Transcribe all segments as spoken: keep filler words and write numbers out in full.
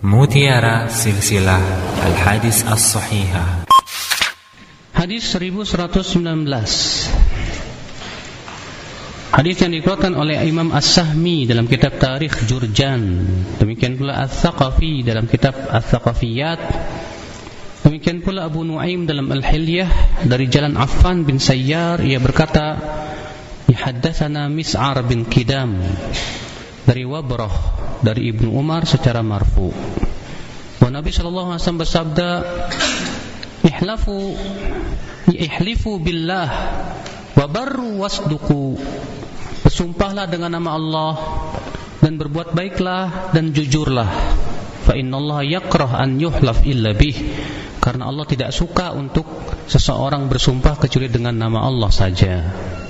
Mutiara Silsilah Al-Hadis As-Sahihah. Hadis seribu seratus sembilan belas. Hadis yang dikeluarkan oleh Imam As-Sahmi dalam kitab Tarikh Jurjan. Demikian pula Ats-Tsaqafi dalam kitab Ats-Tsaqafiyat. Demikian pula Abu Nuaim dalam Al-Hilyah dari jalan Affan bin Sayyar. Ia berkata, Haddatsana Mis'ar bin Qidam dari Wabrah dari Ibnu Umar secara marfu. Wa Nabi sallallahu alaihi wasallam bersabda, Ihlafu ihlifu billah wa barru wasduqu. Bersumpahlah dengan nama Allah dan berbuat baiklah dan jujurlah. Fa innallaha yakrah an yuhlaf illa bih. Karena Allah tidak suka untuk seseorang bersumpah kecuali dengan nama Allah saja.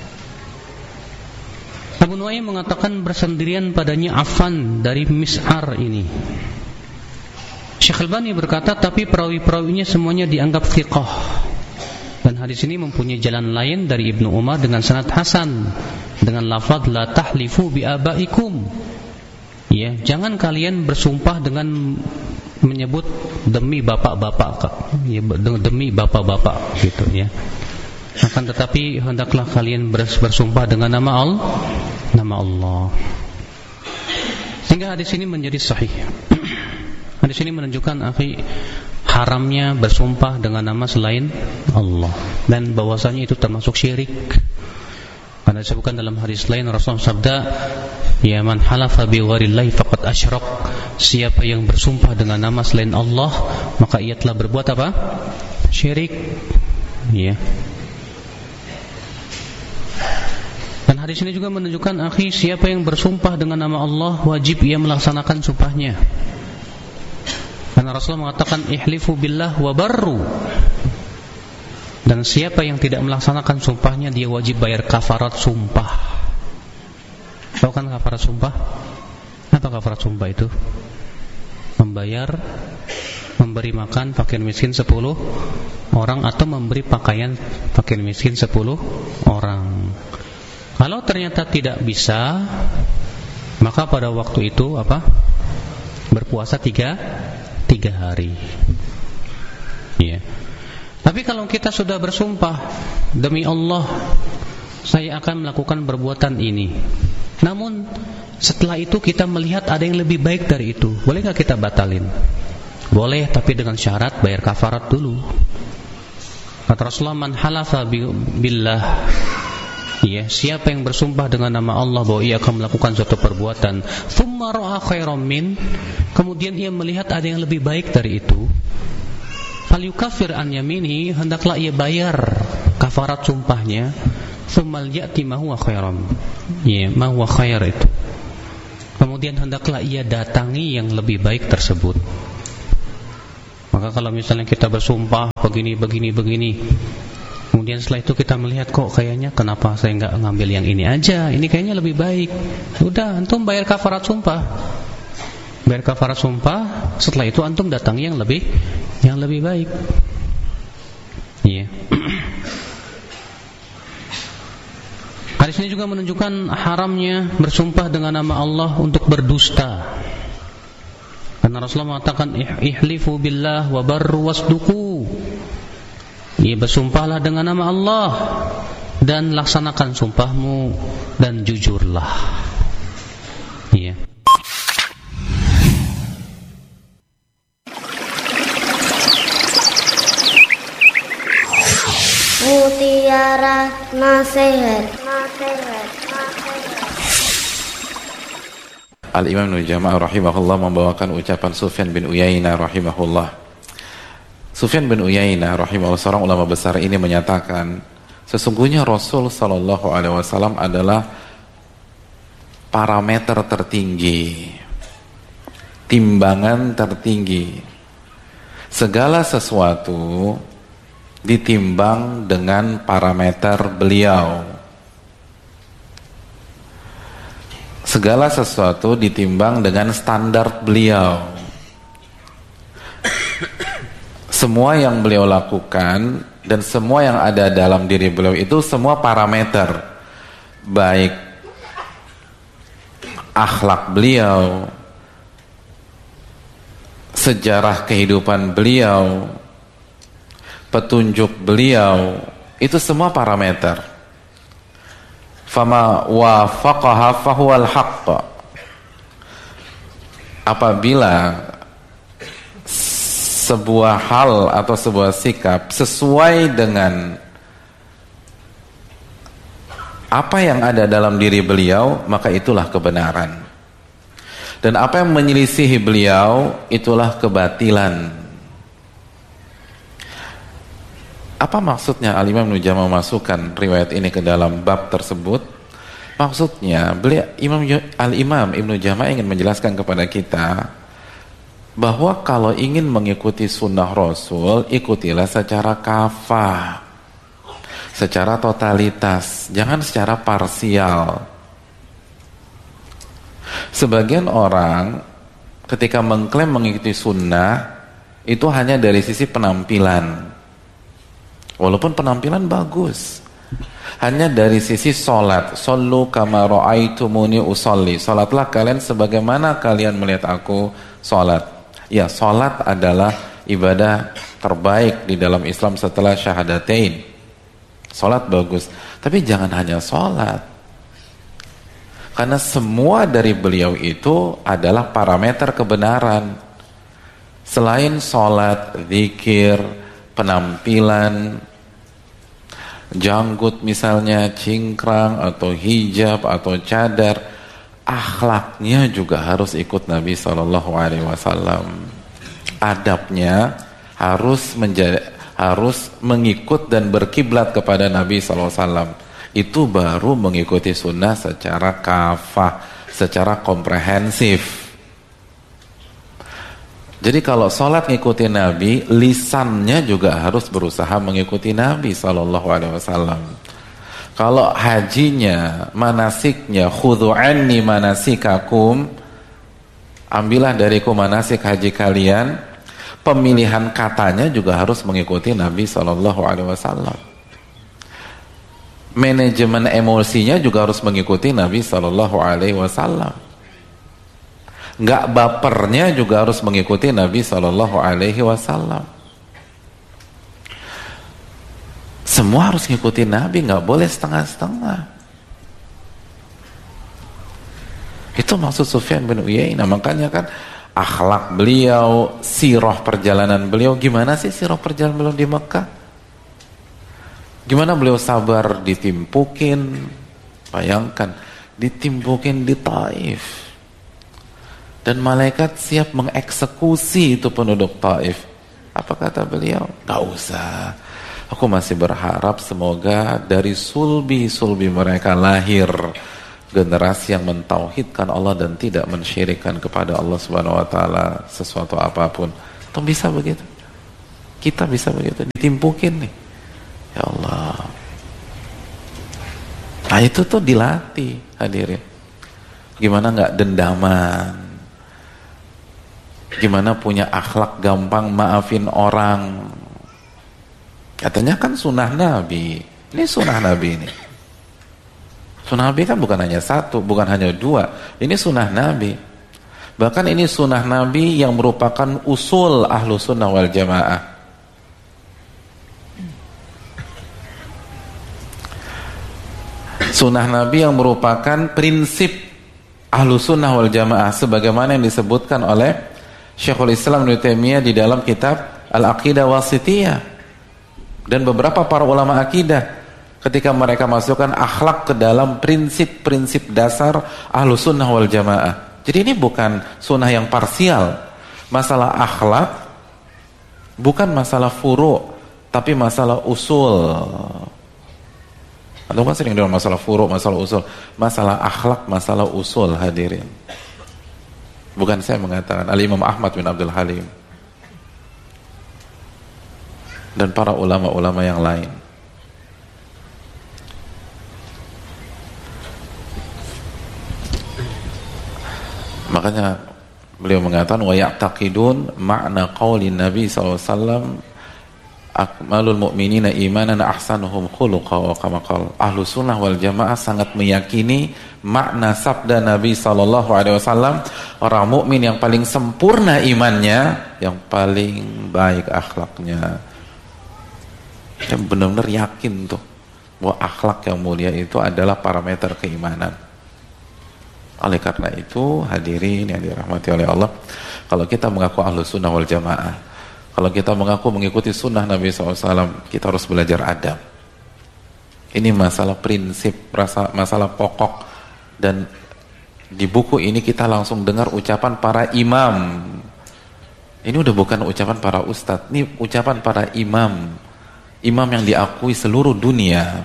Abu Nuaim mengatakan bersendirian padanya Affan dari Mis'ar ini. Syekh Albani berkata, tapi perawi-perawinya semuanya dianggap thiqah. Dan hadis ini mempunyai jalan lain dari Ibnu Umar dengan sanad hasan dengan lafaz la tahlifu bi abaikum. Ya, jangan kalian bersumpah dengan menyebut demi bapak-bapak, ya, demi bapak-bapak gitu ya. Akan tetapi hendaklah kalian bersumpah dengan nama Allah, nama Allah. Sehingga hadis ini menjadi sahih. Hadis ini menunjukkan akhi haramnya bersumpah dengan nama selain Allah dan bahwasanya itu termasuk syirik. Karena disebutkan dalam hadis lain Rasulullah sabda, ya man halafa bi ghairillah faqad asyrak. Siapa yang bersumpah dengan nama selain Allah, maka ia telah berbuat apa? Syirik. Ya. Dan hadis ini juga menunjukkan akhi, siapa yang bersumpah dengan nama Allah wajib ia melaksanakan sumpahnya. Karena Rasulullah mengatakan ihlifu billah wa barru. Dan siapa yang tidak melaksanakan sumpahnya dia wajib bayar kafarat sumpah. Tahu kan kafarat sumpah? Apa kafarat sumpah itu? Membayar, memberi makan fakir miskin sepuluh orang atau memberi pakaian fakir miskin sepuluh orang. Kalau ternyata tidak bisa, maka pada waktu itu apa? Berpuasa tiga, tiga hari. Ya. Tapi kalau kita sudah bersumpah, demi Allah, saya akan melakukan perbuatan ini. Namun setelah itu kita melihat ada yang lebih baik dari itu, boleh nggak kita batalin? Boleh, tapi dengan syarat bayar kafarat dulu. Kata Rasulullah, man halafa billah. Ya, siapa yang bersumpah dengan nama Allah bahwa ia akan melakukan suatu perbuatan, thumma ra'a khairan min, kemudian ia melihat ada yang lebih baik dari itu, falyukaffir an yamini, hendaklah ia bayar kafarat sumpahnya, thumma ya'ti ma huwa khairan. Ya, ma huwa khair itu. Kemudian hendaklah ia datangi yang lebih baik tersebut. Maka kalau misalnya kita bersumpah begini begini begini, kemudian setelah itu kita melihat kok kayaknya kenapa saya enggak ngambil yang ini aja, ini kayaknya lebih baik. Udah, antum bayar kafarat sumpah. Bayar kafarat sumpah, setelah itu antum datang yang lebih yang lebih baik. Iya. Yeah. Hadis ini juga menunjukkan haramnya bersumpah dengan nama Allah untuk berdusta. Karena Rasulullah mengatakan ihlifu billah wa barru wasduqu. Ya, bersumpahlah dengan nama Allah dan laksanakan sumpahmu dan jujurlah. Iya. Mutiara Nasihat. Al-Imam Ibnu Jama'ah rahimahullah membawakan ucapan Sufyan bin Uyainah rahimahullah. Sufyan bin Uyainah rahimahullah, seorang ulama besar ini menyatakan, sesungguhnya Rasul sallallahu alaihi wasallam adalah parameter tertinggi, timbangan tertinggi. Segala sesuatu ditimbang dengan parameter beliau. Segala sesuatu ditimbang dengan standar beliau. Semua yang beliau lakukan dan semua yang ada dalam diri beliau itu semua parameter, baik akhlak beliau, sejarah kehidupan beliau, petunjuk beliau, itu semua parameter. Fama wafaqaha fahuwal haqq. Apabila sebuah hal atau sebuah sikap sesuai dengan apa yang ada dalam diri beliau, maka itulah kebenaran. Dan apa yang menyelisihi beliau, itulah kebatilan. Apa maksudnya Al-Imam Ibnu Jama'ah memasukkan riwayat ini ke dalam bab tersebut? Maksudnya, beliau Imam Al-Imam Ibnu Jama'ah ingin menjelaskan kepada kita bahwa kalau ingin mengikuti sunnah Rasul, ikutilah secara kafah, secara totalitas, jangan secara parsial. Sebagian orang ketika mengklaim mengikuti sunnah itu hanya dari sisi penampilan, walaupun penampilan bagus. Hanya dari sisi sholat, shollu kama ra'aitumuni usolli, sholatlah kalian sebagaimana kalian melihat aku sholat. Ya, sholat adalah ibadah terbaik di dalam Islam setelah syahadatain. Sholat bagus, tapi jangan hanya sholat, karena semua dari beliau itu adalah parameter kebenaran. Selain sholat, zikir, penampilan, janggut misalnya, cingkrang atau hijab atau cadar, akhlaknya juga harus ikut Nabi shallallahu alaihi wasallam. Adabnya harus menjadi, harus mengikut dan berkiblat kepada Nabi shallallahu alaihi wasallam. Itu baru mengikuti sunnah secara kafah, secara komprehensif. Jadi kalau sholat ngikuti Nabi, lisannya juga harus berusaha mengikuti Nabi shallallahu alaihi wasallam. Kalau hajinya, manasiknya, khudhu anni manasikakum, ambillah dariku manasik haji kalian, pemilihan katanya juga harus mengikuti Nabi shallallahu alaihi wasallam. Manajemen emosinya juga harus mengikuti Nabi shallallahu alaihi wasallam. Nggak bapernya juga harus mengikuti Nabi shallallahu alaihi wasallam. Semua harus ngikuti Nabi, nggak boleh setengah-setengah. Itu maksud Sufyan bin Uyainah. Makanya kan akhlak beliau, sirah perjalanan beliau, gimana sih sirah perjalanan beliau di Mekah? Gimana beliau sabar ditimpukin? Bayangkan, ditimpukin di Taif. Dan malaikat siap mengeksekusi itu penduduk Taif. Apa kata beliau? Nggak usah. Aku masih berharap semoga dari sulbi-sulbi mereka lahir generasi yang mentauhidkan Allah dan tidak mensyirikkan kepada Allah Subhanahu wa taala sesuatu apapun. Atau bisa begitu? Kita bisa begitu, ditimpukin nih. Ya Allah. Nah itu tuh dilatih, hadirin. Gimana nggak dendaman? Gimana punya akhlak gampang maafin orang? Katanya kan sunnah Nabi. Ini sunnah Nabi ini. Sunnah Nabi kan bukan hanya satu, bukan hanya dua. Ini sunnah Nabi. Bahkan ini sunnah Nabi yang merupakan usul ahlu sunnah wal jamaah. Sunnah Nabi yang merupakan prinsip ahlu sunnah wal jamaah, sebagaimana yang disebutkan oleh Syekhul Islam Ibnu Taimiyah di dalam kitab Al-Aqidah Wasithiyah. Dan beberapa para ulama akidah ketika mereka masukkan akhlak ke dalam prinsip-prinsip dasar ahlu sunnah wal jamaah. Jadi ini bukan sunnah yang parsial. Masalah akhlak bukan masalah furu', tapi masalah usul. Atau kan sering dengar masalah furu', masalah usul. Masalah akhlak, masalah usul, hadirin. Bukan saya mengatakan, Al-Imam Ahmad bin Abdul Halim dan para ulama-ulama yang lain. Makanya beliau mengatakan wa ya'taqidun ma'na qauli Nabi sallallahu alaihi wasallam akmalul mu'minina imanan ahsanuhum khuluqa wa kama qala. Ahlus sunnah wal jamaah sangat meyakini makna sabda Nabi sallallahu alaihi wasallam, orang mukmin yang paling sempurna imannya, yang paling baik akhlaknya. Yang benar-benar yakin tuh bahwa akhlak yang mulia itu adalah parameter keimanan. Oleh karena itu, hadirin yang dirahmati oleh Allah, kalau kita mengaku ahlus sunnah wal jamaah, kalau kita mengaku mengikuti sunnah Nabi shallallahu alaihi wasallam, kita harus belajar adab. Ini masalah prinsip, masalah pokok. Dan di buku ini kita langsung dengar ucapan para imam. Ini udah bukan ucapan para ustadz, ini ucapan para imam. Imam yang diakui seluruh dunia.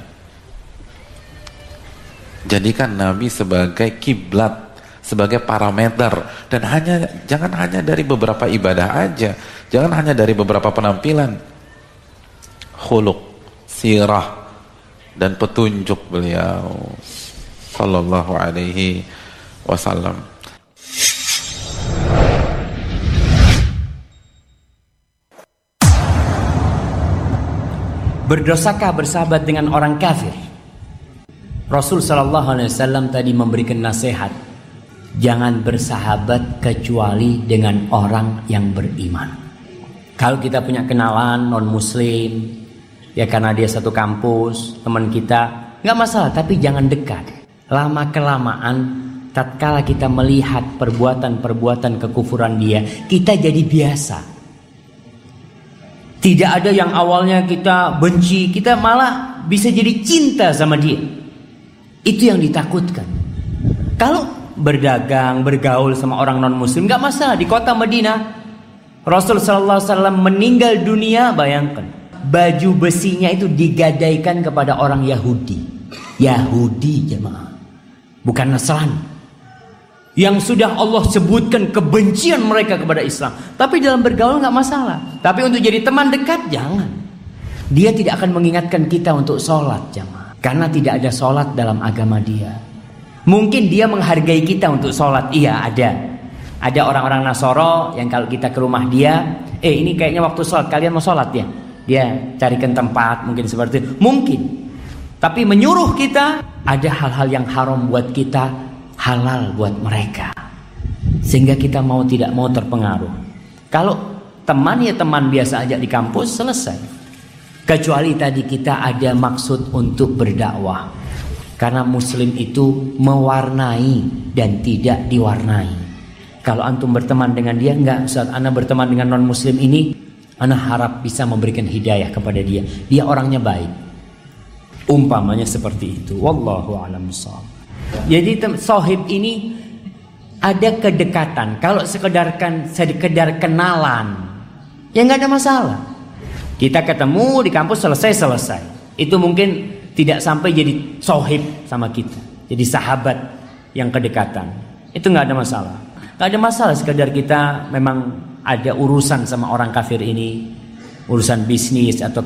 Jadikan Nabi sebagai kiblat, sebagai parameter, dan hanya jangan hanya dari beberapa ibadah aja, jangan hanya dari beberapa penampilan, khuluq, sirah, dan petunjuk beliau sallallahu alaihi wasallam. Berdosakah bersahabat dengan orang kafir? Rasul sallallahu alaihi wasallam tadi memberikan nasihat, jangan bersahabat kecuali dengan orang yang beriman. Kalau kita punya kenalan non muslim, ya karena dia satu kampus, teman kita, nggak masalah, tapi jangan dekat. Lama kelamaan, tatkala kita melihat perbuatan-perbuatan kekufuran dia, kita jadi biasa. Tidak ada yang awalnya kita benci, kita malah bisa jadi cinta sama dia. Itu yang ditakutkan. Kalau berdagang, bergaul sama orang non muslim, gak masalah. Di kota Madinah, Rasul sallallahu alaihi wasallam meninggal dunia, bayangkan, baju besinya itu digadaikan kepada orang Yahudi. Yahudi jemaah, bukan Nasrani, yang sudah Allah sebutkan kebencian mereka kepada Islam. Tapi dalam bergaul gak masalah. Tapi untuk jadi teman dekat, jangan. Dia tidak akan mengingatkan kita untuk sholat jemaah, karena tidak ada sholat dalam agama dia. Mungkin dia menghargai kita untuk sholat, iya ada. Ada orang-orang Nasoro yang kalau kita ke rumah dia, eh ini kayaknya waktu sholat, kalian mau sholat ya? Dia carikan tempat, mungkin seperti itu. Mungkin. Tapi menyuruh kita, ada hal-hal yang haram buat kita, halal buat mereka. Sehingga kita mau tidak mau terpengaruh. Kalau teman ya teman biasa aja di kampus, selesai. Kecuali tadi kita ada maksud untuk berdakwah. Karena muslim itu mewarnai dan tidak diwarnai. Kalau antum berteman dengan dia, enggak, saat ana berteman dengan non muslim ini, ana harap bisa memberikan hidayah kepada dia. Dia orangnya baik. Umpamanya seperti itu. Wallahu a'lam bishawab. Jadi sohib ini ada kedekatan. Kalau sekedarkan sekedar kenalan, ya nggak ada masalah. Kita ketemu di kampus, selesai-selesai. Itu mungkin tidak sampai jadi sohib sama kita, jadi sahabat yang kedekatan. Itu nggak ada masalah. Nggak ada masalah sekedar kita memang ada urusan sama orang kafir ini, urusan bisnis atau